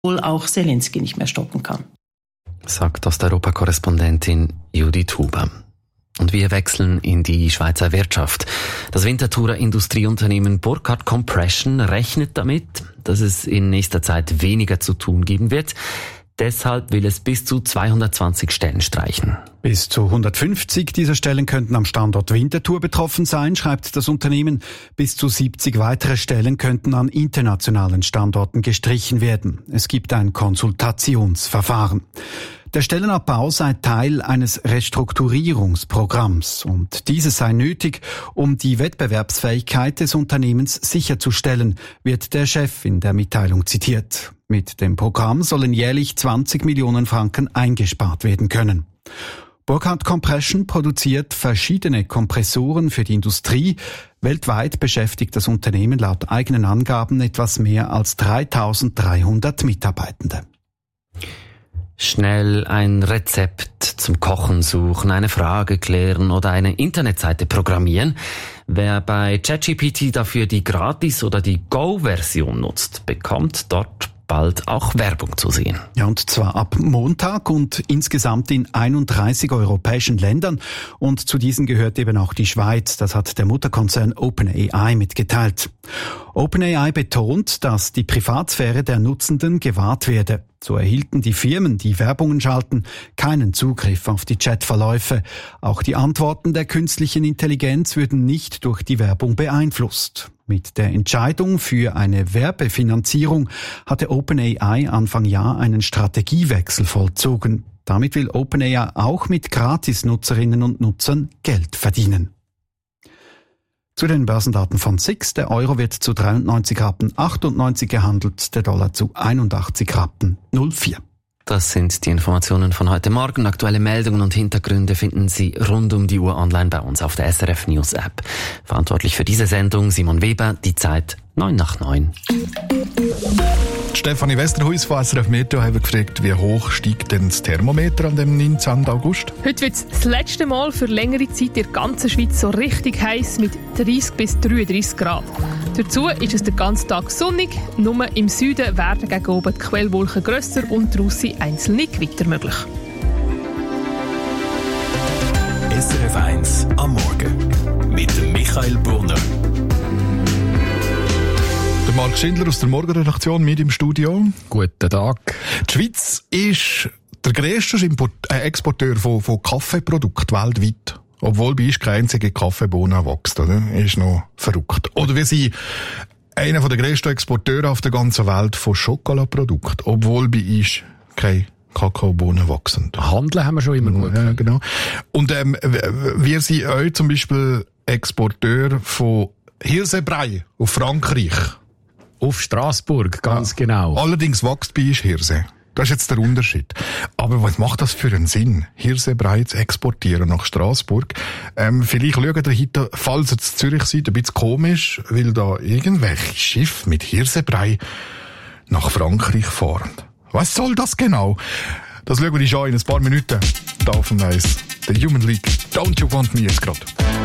wohl auch Zelensky nicht mehr stoppen kann. Sagt Osteuropa-Korrespondentin Judith Huber. Und wir wechseln in die Schweizer Wirtschaft. Das Winterthurer Industrieunternehmen Burkhardt Compression rechnet damit, dass es in nächster Zeit weniger zu tun geben wird. Deshalb will es bis zu 220 Stellen streichen. Bis zu 150 dieser Stellen könnten am Standort Winterthur betroffen sein, schreibt das Unternehmen. Bis zu 70 weitere Stellen könnten an internationalen Standorten gestrichen werden. Es gibt ein Konsultationsverfahren. Der Stellenabbau sei Teil eines Restrukturierungsprogramms und dieses sei nötig, um die Wettbewerbsfähigkeit des Unternehmens sicherzustellen, wird der Chef in der Mitteilung zitiert. Mit dem Programm sollen jährlich 20 Millionen Franken eingespart werden können. Burkhardt Compression produziert verschiedene Kompressoren für die Industrie. Weltweit beschäftigt das Unternehmen laut eigenen Angaben etwas mehr als 3.300 Mitarbeitende. Schnell ein Rezept zum Kochen suchen, eine Frage klären oder eine Internetseite programmieren. Wer bei ChatGPT dafür die Gratis- oder die Go-Version nutzt, bekommt dort bald auch Werbung zu sehen. Ja, und zwar ab Montag und insgesamt in 31 europäischen Ländern. Und zu diesen gehört eben auch die Schweiz. Das hat der Mutterkonzern OpenAI mitgeteilt. OpenAI betont, dass die Privatsphäre der Nutzenden gewahrt werde. So erhielten die Firmen, die Werbungen schalten, keinen Zugriff auf die Chatverläufe. Auch die Antworten der künstlichen Intelligenz würden nicht durch die Werbung beeinflusst. Mit der Entscheidung für eine Werbefinanzierung hatte OpenAI Anfang Jahr einen Strategiewechsel vollzogen. Damit will OpenAI auch mit Gratis-Nutzerinnen und Nutzern Geld verdienen. Zu den Börsendaten von SIX. Der Euro wird zu 93,98 gehandelt, der Dollar zu 81,04. Das sind die Informationen von heute Morgen. Aktuelle Meldungen und Hintergründe finden Sie rund um die Uhr online bei uns auf der SRF News App. Verantwortlich für diese Sendung Simon Weber, die Zeit 8:09. Stefanie Westerhuis von SRF Meteo haben gefragt, wie hoch steigt denn das Thermometer an dem 19. August? Heute wird es das letzte Mal für längere Zeit in der ganzen Schweiz so richtig heiß mit 30 bis 33 Grad. Dazu ist es den ganzen Tag sonnig. Nur im Süden werden gegen oben die Quellwolken grösser und draussen einzelne Gewitter möglich. SRF 1 am Morgen mit Michael Brunner. Marc Schindler aus der Morgenredaktion mit im Studio. Guten Tag. Die Schweiz ist der grösste Exporteur von Kaffeeprodukten weltweit. Obwohl bei uns keine einzige Kaffeebohne wächst, oder? Ist noch verrückt. Oder wir sind einer der grössten Exporteure auf der ganzen Welt von Schokoladeprodukten. Obwohl bei uns keine Kakaobohnen wachsen. Handeln haben wir schon immer gut. Ja, genau. Und wir sind auch zum Beispiel Exporteur von Hirsebrei auf Frankreich. Auf Straßburg, ganz genau. Allerdings wächst bei uns Hirse. Das ist jetzt der Unterschied. Aber was macht das für einen Sinn, Hirsebrei zu exportieren nach Straßburg? Vielleicht schaut ihr heute, falls ihr in Zürich seid, ein bisschen komisch, weil da irgendwelche Schiffe mit Hirsebrei nach Frankreich fahren. Was soll das genau? Das schauen wir uns an in ein paar Minuten. Da auf dem Eis. The Human League. Don't You Want Me jetzt gerade.